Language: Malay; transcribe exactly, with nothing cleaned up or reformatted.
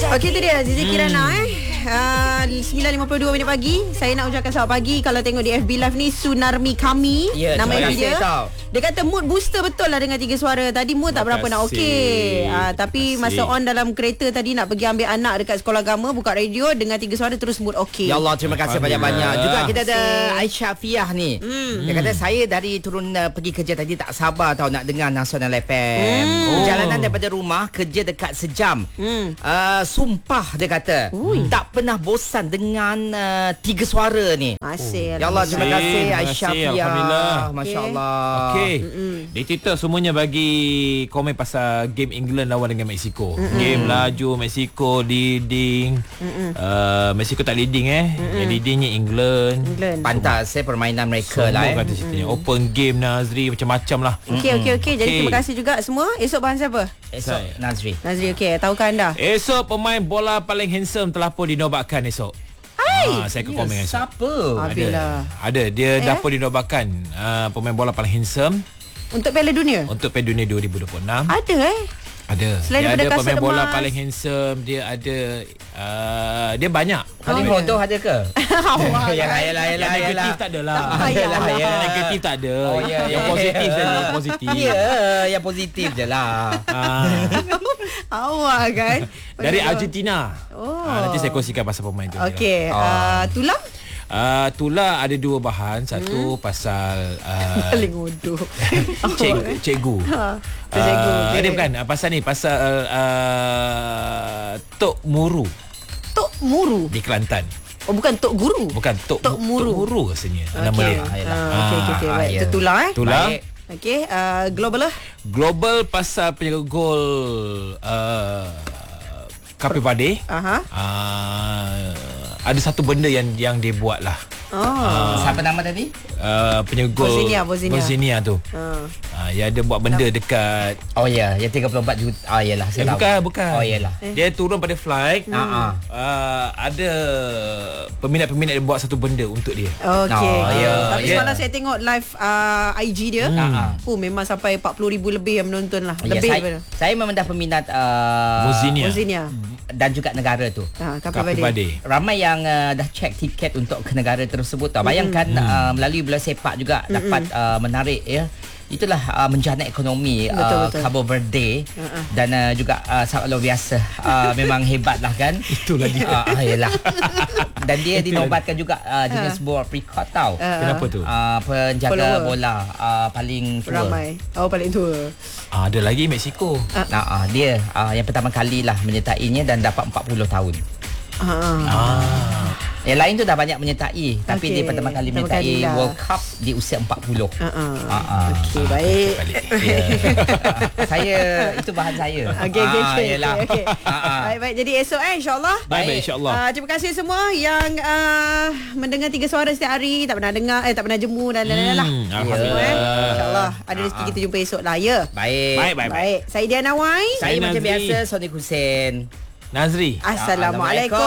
Okey, tu dia Zizi Kirana eh. Uh, sembilan lima puluh dua minit pagi. Saya nak ucapkan selamat pagi. Kalau tengok di F B Live ni, Sunarmi Kami, ya, nama F B dia. Tahu. Dia kata mood booster betul lah dengan tiga suara. Tadi mood tak berapa nak okey. Uh, tapi masa on dalam kereta tadi nak pergi ambil anak dekat sekolah agama, buka radio dengan tiga suara terus mood okey. Ya Allah, terima kasih banyak-banyak. Juga kita ada Aisyah Fiah ni. Hmm. Dia kata saya dari turun uh, pergi kerja tadi tak sabar tahu nak dengar Nasional F M. Hmm. Perjalanan daripada rumah kerja dekat sejam. Hmm. Uh, sumpah dia kata. Ui. Tak pernah bosan dengan uh, tiga suara ni. Asyik. Ya Allah, terima kasih Aisyah Fiah. Alhamdulillah. Masya-Allah. Okey. Di Twitter semuanya bagi komen pasal game England lawan dengan Mexico. Mm-mm. Game laju Mexico leading. Uh, Mexico tak leading eh. Mm-mm. Yang leadingnya England. England. Pantas saya permainan mereka semua lah eh. kata ceritanya. Open game Nazri macam-macam lah. Okey okey okey. Jadi Okay. terima kasih juga semua. Esok bahan siapa? Esok Saya. Nazri. Nazri, okey. Tahukah anda? Esok pemain bola paling handsome telah pun dinobatkan esok. Hai. Ha, saya akan komen esok. Siapa? Habislah. Ada. Dia Eh? dah pun dinobatkan uh, pemain bola paling handsome Untuk Piala Dunia? untuk Piala Dunia dua ribu dua puluh enam. Ada eh? Ada. Selain dia daripada ada kasut pemain bola emas. paling handsome. Dia ada uh, dia banyak. Paling Oh, bodoh ada ke? Awak. Yalah yalah Yang yalah negatif yalah. tak ada lah. Tak payah Yalah, lah. Yang negatif tak ada. Oh, ya, Yang ya, positif ya. saja, yang positif. Ya, yang positif je lah. Ah, Awak kan? dari Argentina. Oh. Ah, nanti saya kongsikan pasal pemain tu. Okey. Oh. Uh, tulang? Uh, Tula ada dua bahan. Satu hmm. pasal uh, Paling bodoh. cikgu, cikgu. Ha, tu cikgu, Uh, okey. Dia bukan uh, pasal ni pasal uh, Tok Muru Tok Muru. di Kelantan. Oh, bukan Tok Guru. Bukan Tok, Tok Muru. Tok Muru rasanya nama Okey. dia. Ah, okey okey okey. Baik, ya. itu tulang eh. Tula. Baik. Okey, uh, global lah. Global pasal penjaga gol uh, Kapivade. Aha. Uh, ada satu benda yang yang dia buat lah. Oh. Siapa nama tadi? Uh, penjaga gol Bosnia, Bosnia. Bosnia tu. Ha. Uh, yang dia buat benda dekat Oh ya, yang tiga puluh empat juta. Ah yalah, eh, saya tahu. bukan bukan. Oh yalah. Dia turun pada flight. Ha ah. Uh, ada peminat-peminat yang buat satu benda untuk dia. Okey. Oh, Okay. ya, Tapi ya. semalam saya tengok live uh, I G dia. Hmm. Oh, memang sampai empat puluh ribu lebih yang menonton lah. Ya, Lebih saya, daripada. saya memang dah peminat uh, Bosnia. Bosnia. dan juga negara tu. Ha, Kapivade. Kapivade. Ramai yang uh, dah check tiket untuk ke negara tersebut tau. Bayangkan Hmm. uh, melalui bola sepak juga mm-hmm. dapat uh, menarik ya. Itulah uh, menjana ekonomi Betul, uh, betul. Cabo Verde Uh-uh. dan uh, juga uh, sangat luar biasa. Uh, memang hebat lah kan. Itulah dia. Uh, yalah. Dan dia Itulah dinobatkan juga uh, Guinness World Record tau. Uh, Kenapa tu? Uh, penjaga Follower. bola uh, paling tua. Ramai. Oh, paling tua. Ah, ada lagi Mexico. Nah, uh, dia uh, yang pertama kali lah menyertainya dan dapat empat puluh tahun. Ha. Ah. Yang lain tu dah banyak menyertai, tapi Okey, dia pertama kali pertama menyertai kali lah. World Cup di usia empat puluh. Ha. Ah, ah. Okey, baik. Balik. Ya. Saya itu bahan saya. Okey okey Ah, okey. yalah. Okey. Ah, ah. Baik baik. Jadi esok eh insya-Allah. Baik, baik insya-Allah. Uh, terima kasih semua yang uh, mendengar tiga suara setiap hari, tak pernah dengar eh tak pernah jemu dan lain-lain lah. Hmm, Semua, Alhamdulillah. eh. Insya-Allah ada rezeki Ah, ah. kita jumpa esok lah ya. Baik. Baik, baik, baik. Baik. Saya Diana Wai. Saya Saya macam Nazri. biasa Sonic Hussein. Nazri. Assalamualaikum.